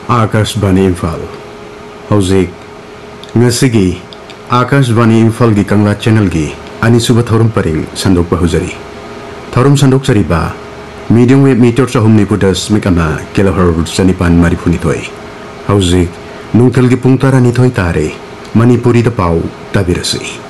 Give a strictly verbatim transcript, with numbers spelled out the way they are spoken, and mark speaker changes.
Speaker 1: Akashvani Imphal हौजिक ngasi Akashvani Imphal की कंगला channel की अनिसुब थौरम purring संदोक बहुजरी थौरम संदोक सरीबा medium wave metre चहुमनि पुदस मिकमा kilohertz चनिपान मारिफुनिथोय हौजिक नुंथल की पुंग तरा निथोय तारे मणिपुरी द पाउ ताबिरसी।